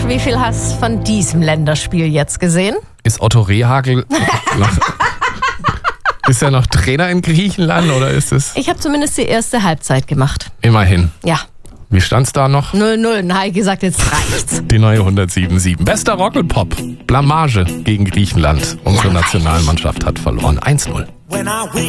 wie viel hast du von diesem Länderspiel jetzt gesehen? Ist Otto Rehhagel ist er noch Trainer in Griechenland oder ist es? Ich habe zumindest die erste Halbzeit gemacht. Immerhin. Ja. Wie stand's da noch? 0-0. Heike gesagt, jetzt reicht's. Die neue 107.7. Bester Rockelpop. Blamage gegen Griechenland. Unsere Nationalmannschaft hat verloren. 1-0.